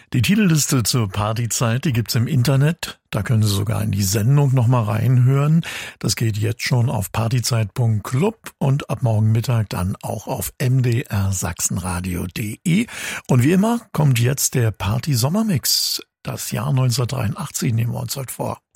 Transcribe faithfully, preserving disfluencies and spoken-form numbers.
Die Titelliste zur Partyzeit, die gibt's im Internet. Da können Sie sogar in die Sendung nochmal reinhören. Das geht jetzt schon auf partyzeit punkt club und ab morgen Mittag dann auch auf m d r sachsenradio punkt de. Und wie immer kommt jetzt der Party-Sommermix. Das Jahr neunzehnhundertdreiundachtzig nehmen wir uns heute vor.